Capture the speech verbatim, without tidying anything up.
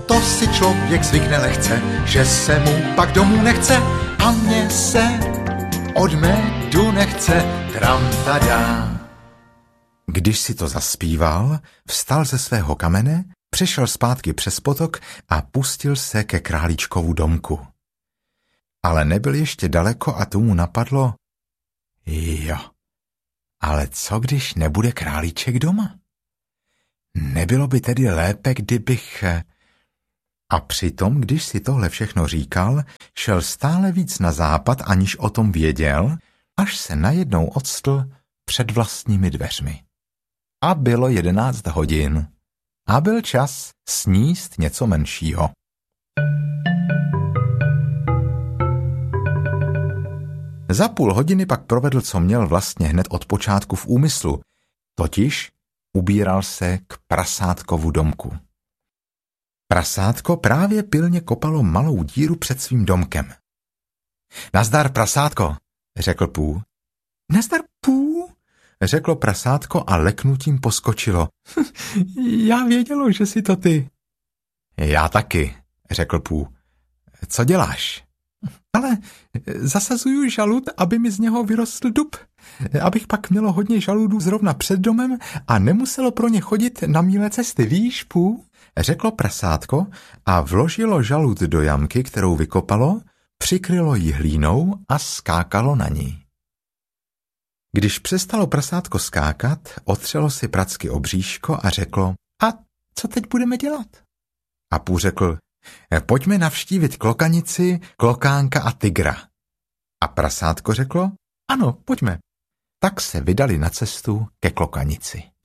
to si člověk zvykne lehce, že se mu pak domů nechce a mně se od medu nechce, tram-tada. Když si to zaspíval, vstal ze svého kamene, přešel zpátky přes potok a pustil se ke králíčkovu domku. Ale nebyl ještě daleko a tomu napadlo, jo, ale co když nebude králíček doma? Nebylo by tedy lépe, kdybych... A přitom, když si tohle všechno říkal, šel stále víc na západ, aniž o tom věděl, až se najednou odstl před vlastními dveřmi. A bylo jedenáct hodin. A byl čas sníst něco menšího. Za půl hodiny pak provedl, co měl vlastně hned od počátku v úmyslu, totiž ubíral se k prasátkovu domku. Prasátko právě pilně kopalo malou díru před svým domkem. Nazdar, prasátko, řekl Pů. Nazdar, Pů, řeklo prasátko a leknutím poskočilo. Já vědělo, že jsi to ty. Já taky, řekl Pů. Co děláš? Ale zasazuju žalud, aby mi z něho vyrostl dub, abych pak mělo hodně žaludů zrovna před domem a nemuselo pro ně chodit na míle cesty, víš, Pů? Řeklo prasátko a vložilo žalud do jamky, kterou vykopalo, přikrylo ji hlínou a skákalo na ní. Když přestalo prasátko skákat, otřelo si pracky o bříško a řeklo, a co teď budeme dělat? A Pů řekl, pojďme navštívit klokanici, klokánka a tygra. A prasátko řeklo, ano, pojďme. Tak se vydali na cestu ke klokanici.